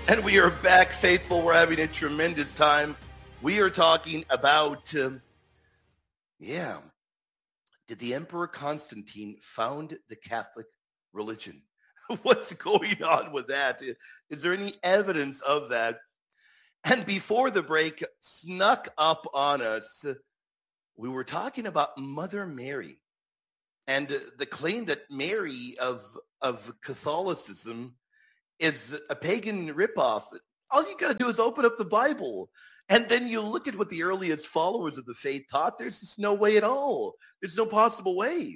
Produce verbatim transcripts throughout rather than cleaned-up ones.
And we are back, faithful. We're having a tremendous time. We are talking about, um, yeah, did the Emperor Constantine found the Catholic religion? What's going on with that? Is there any evidence of that? And before the break snuck up on us, we were talking about Mother Mary and the claim that Mary of, of Catholicism is a pagan ripoff. All you got to do is open up the Bible. And then you look at what the earliest followers of the faith taught. There's just no way at all. There's no possible way.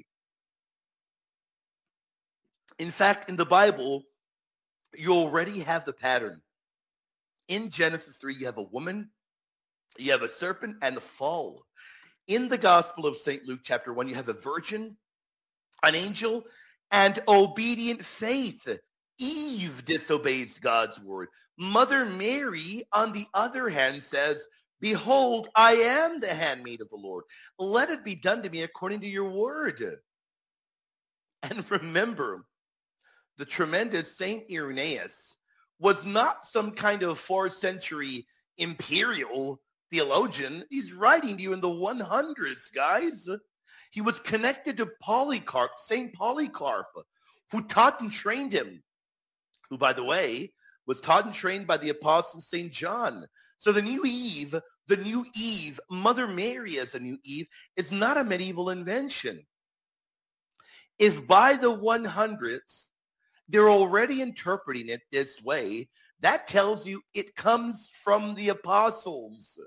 In fact, in the Bible, you already have the pattern. In Genesis three, you have a woman, you have a serpent, and the fall. In the Gospel of Saint Luke, chapter one, you have a virgin, an angel, and obedient faith. Eve disobeys God's word. Mother Mary, on the other hand, says, behold, I am the handmaid of the Lord. Let it be done to me according to your word. And remember, the tremendous Saint Irenaeus was not some kind of fourth century imperial theologian. He's writing to you in the one hundreds, guys. He was connected to Polycarp, Saint Polycarp, who taught and trained him, who, by the way, was taught and trained by the apostle Saint John. So the new Eve, the new Eve, Mother Mary as a new Eve, is not a medieval invention. If by the one hundreds, they're already interpreting it this way, that tells you it comes from the apostles.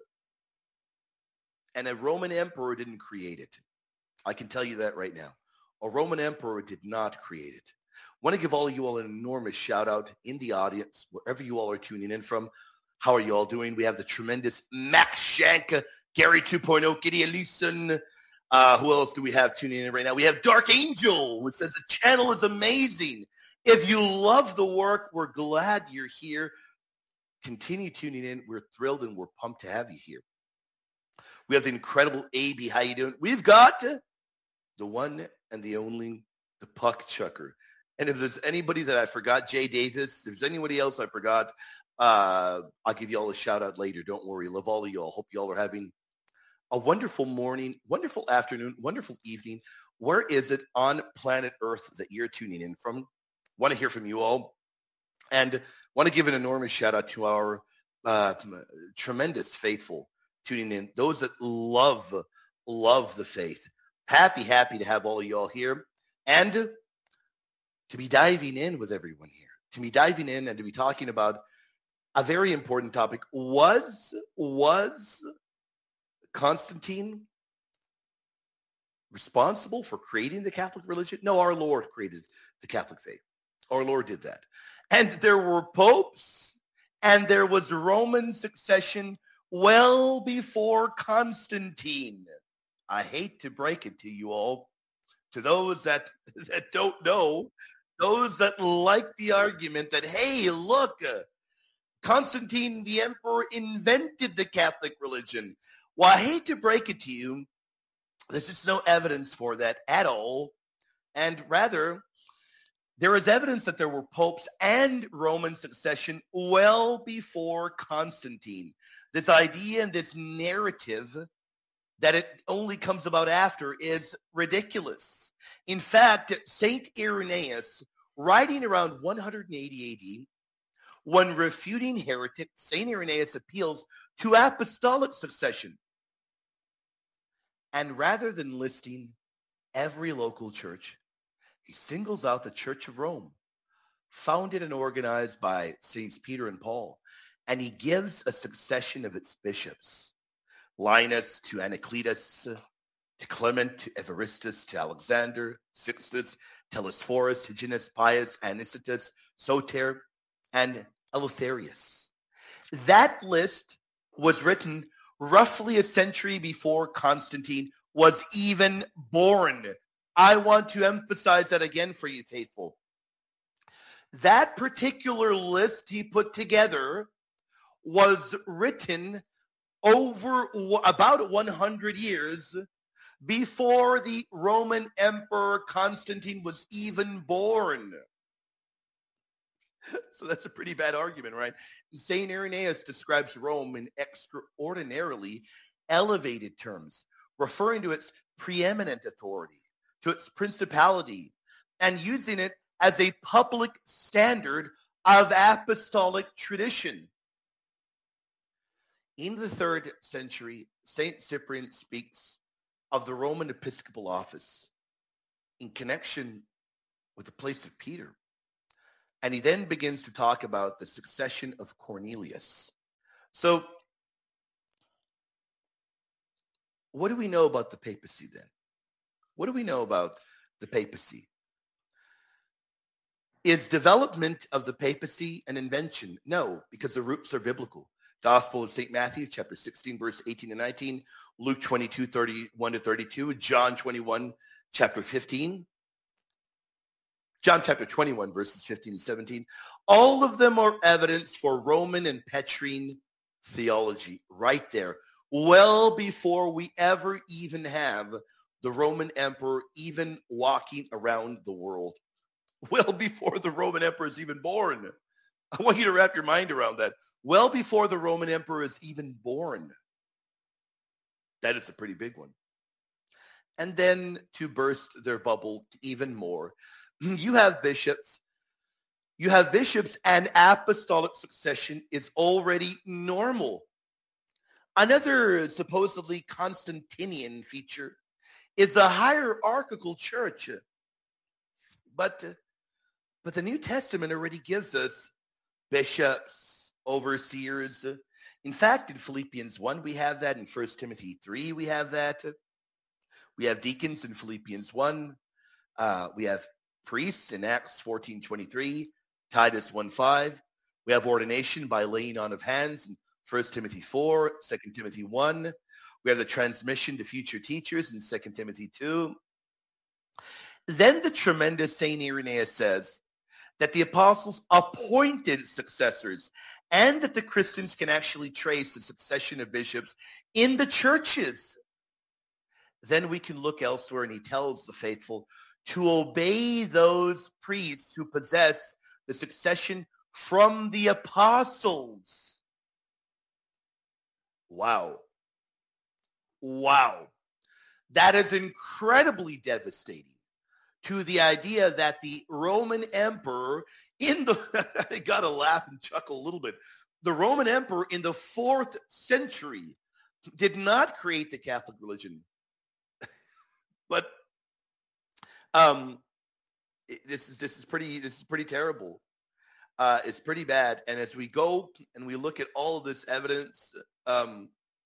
And a Roman emperor didn't create it. I can tell you that right now. A Roman emperor did not create it. I want to give all of you all an enormous shout out in the audience, wherever you all are tuning in from. How are you all doing? We have the tremendous Max Shank, Gary two point oh, Gideon Leeson. Uh, who else do we have tuning in right now? We have Dark Angel, which says the channel is amazing. If you love the work, we're glad you're here. Continue tuning in. We're thrilled and we're pumped to have you here. We have the incredible A B. How you doing? We've got the one and the only, the Puck Chucker. And if there's anybody that I forgot, Jay Davis, if there's anybody else I forgot, uh, I'll give you all a shout out later. Don't worry. Love all of you all. Hope you all are having a wonderful morning, wonderful afternoon, wonderful evening. Where is it on planet Earth that you're tuning in from? Want to hear from you all. And want to give an enormous shout out to our uh, tremendous faithful tuning in. Those that love, love the faith. Happy, happy to have all of you all here. And to be diving in with everyone here, to be diving in and to be talking about a very important topic. Was, was Constantine responsible for creating the Catholic religion? No, our Lord created the Catholic faith. Our Lord did that. And there were popes and there was Roman succession well before Constantine. I hate to break it to you all, to those that, that don't know, those that like the argument that, hey, look, uh, Constantine the emperor invented the Catholic religion. Well, I hate to break it to you. There's just no evidence for that at all. And rather, there is evidence that there were popes and Roman succession well before Constantine. This idea and this narrative that it only comes about after is ridiculous. In fact, Saint Irenaeus, writing around one hundred eighty A D, when refuting heretics, Saint Irenaeus appeals to apostolic succession. And rather than listing every local church, he singles out the Church of Rome, founded and organized by Saints Peter and Paul, and he gives a succession of its bishops. Linus to Anacletus, to Clement, to Evaristus, to Alexander, Sixtus, Telesphorus, Hyginus, Pius, Anicetus, Soter, and Eleutherius. That list was written roughly a century before Constantine was even born. I want to emphasize that again for you, faithful. That particular list he put together was written over about one hundred years before the Roman Emperor Constantine was even born. So that's a pretty bad argument, right? Saint Irenaeus describes Rome in extraordinarily elevated terms, referring to its preeminent authority, to its principality, and using it as a public standard of apostolic tradition. In the third century, Saint Cyprian speaks of the Roman episcopal office in connection with the place of Peter. And he then begins to talk about the succession of Cornelius. So what do we know about the papacy then? What do we know about the papacy? Is development of the papacy an invention? No, because the roots are biblical. Gospel of Saint Matthew, chapter sixteen, verse eighteen and nineteen, Luke twenty-two, thirty-one to thirty-two, John twenty-one, chapter fifteen, John chapter twenty-one, verses fifteen and seventeen. All of them are evidence for Roman and Petrine theology right there, well before we ever even have the Roman emperor even walking around the world. Well before the Roman emperor is even born. I want you to wrap your mind around that. Well before the Roman emperor is even born. That is a pretty big one. And then to burst their bubble even more, you have bishops. You have bishops, and apostolic succession is already normal. Another supposedly Constantinian feature is the hierarchical church. But, but the New Testament already gives us bishops, overseers. In fact, in Philippians one, we have that. In First Timothy three, we have that. We have deacons in Philippians one. Uh, we have priests in Acts fourteen twenty-three, Titus one five. We have ordination by laying on of hands in First Timothy four, Second Timothy one. We have the transmission to future teachers in Second Timothy two. Then the tremendous Saint Irenaeus says that the apostles appointed successors and that the Christians can actually trace the succession of bishops in the churches. Then we can look elsewhere, and he tells the faithful to obey those priests who possess the succession from the apostles. Wow. Wow. That is incredibly devastating to the idea that the Roman emperor in the, I got to laugh and chuckle a little bit, the Roman emperor in the fourth century did not create the Catholic religion. But um, this is this is pretty this is pretty terrible. Uh, it's pretty bad. And as we go and we look at all of this evidence, um,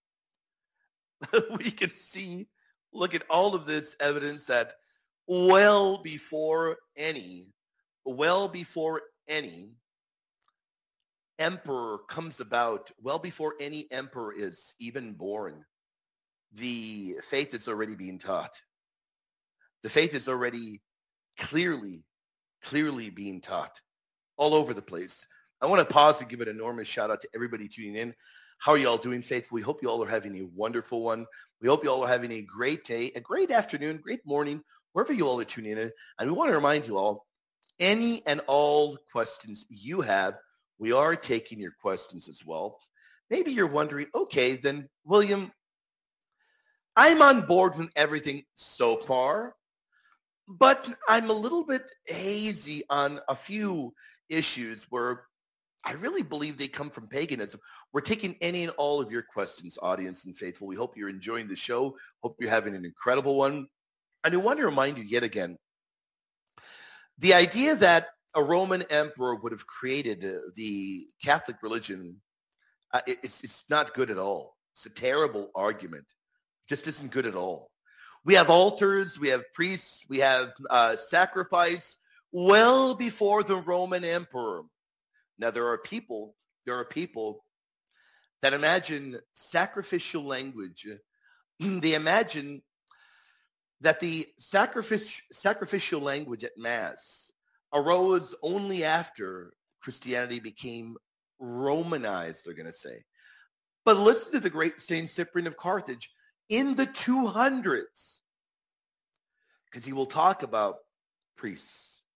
we can see, look at all of this evidence that well before any, well before any emperor comes about, well before any emperor is even born, the faith is already being taught. The faith is already clearly, clearly being taught all over the place. I want to pause and give an enormous shout out to everybody tuning in. How are you all doing, faithful? We hope you all are having a wonderful one. We hope you all are having a great day, a great afternoon, great morning, wherever you all are tuning in. And we want to remind you all, any and all questions you have, we are taking your questions as well. Maybe you're wondering, okay, then, William, I'm on board with everything so far, but I'm a little bit hazy on a few issues where I really believe they come from paganism. We're taking any and all of your questions, audience and faithful. We hope you're enjoying the show. Hope you're having an incredible one. And I want to remind you yet again, the idea that a Roman emperor would have created uh, the Catholic religion, uh, it, it's, it's not good at all. It's a terrible argument. It just isn't good at all. We have altars, we have priests, we have uh, sacrifice well before the Roman emperor. Now, there are people, there are people that imagine sacrificial language. They imagine that the sacrific- sacrificial language at Mass arose only after Christianity became Romanized, they're going to say. But listen to the great Saint Cyprian of Carthage in the two hundreds, because he will talk about priests.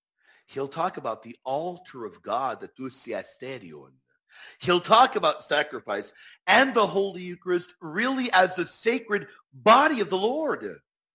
He'll talk about the altar of God, the Thusiasterion. He'll talk about sacrifice and the Holy Eucharist really as the sacred body of the Lord.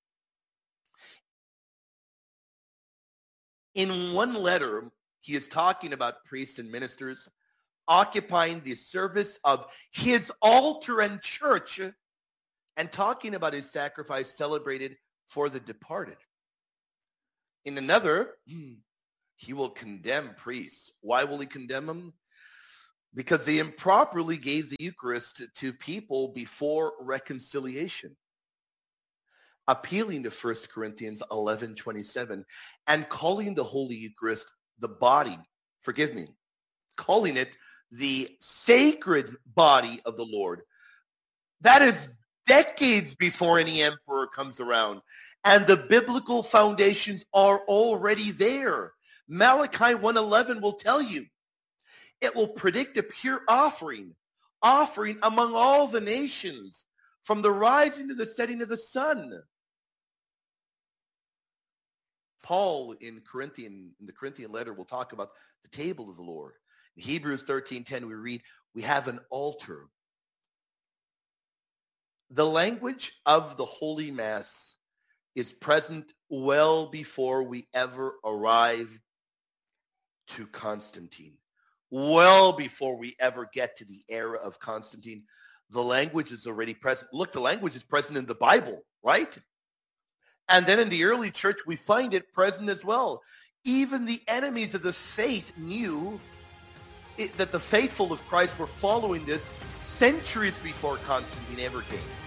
In one letter, he is talking about priests and ministers occupying the service of his altar and church and talking about his sacrifice celebrated for the departed. In another, he will condemn priests. Why will he condemn them? Because they improperly gave the Eucharist to people before reconciliation, appealing to First Corinthians eleven twenty-seven and calling the Holy Eucharist the body, forgive me, calling it the sacred body of the Lord. That is decades before any emperor comes around. And the biblical foundations are already there. Malachi one eleven will tell you. It will predict a pure offering, offering among all the nations, from the rising to the setting of the sun. Paul in Corinthian, in the Corinthian letter will talk about the table of the Lord. In Hebrews thirteen ten, we read, we have an altar. The language of the Holy Mass is present well before we ever arrive to Constantine. Well before we ever get to the era of Constantine, the language is already present. Look, the language is present in the Bible, right? And then in the early church, we find it present as well. Even the enemies of the faith knew it, that the faithful of Christ were following this centuries before Constantine ever came.